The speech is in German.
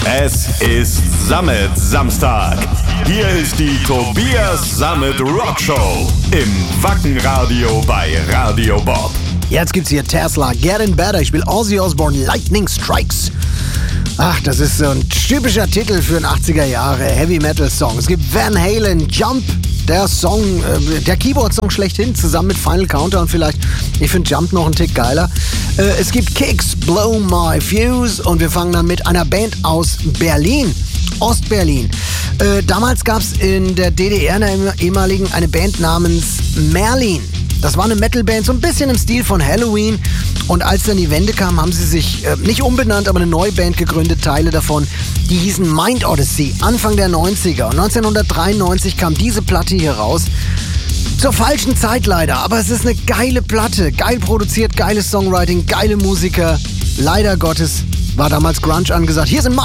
Es ist Sammet-Samstag. Hier ist die Tobias Sammet Rockshow im Wackenradio bei Radio Bob. Jetzt gibt's hier Tesla, Getting Better. Ich spiele Ozzy Osbourne, Lightning Strikes. Ach, das ist so ein typischer Titel für einen 80er Jahre Heavy Metal Song. Es gibt Van Halen, Jump, der Song, der Keyboard-Song schlechthin, zusammen mit Final Countdown vielleicht. Ich finde Jump noch einen Tick geiler. Es gibt Kicks, Blow My Fuse und wir fangen dann mit einer Band aus Berlin, Ostberlin. Damals gab es in der DDR, in der ehemaligen, eine Band namens Merlin. Das war eine Metalband, so ein bisschen im Stil von Halloween. Und als dann die Wende kam, haben sie sich nicht umbenannt, aber eine neue Band gegründet, Teile davon. Die hießen Mind Odyssey, Anfang der 90er. Und 1993 kam diese Platte hier raus. Zur falschen Zeit leider, aber es ist eine geile Platte. Geil produziert, geiles Songwriting, geile Musiker. Leider Gottes war damals Grunge angesagt. Hier sind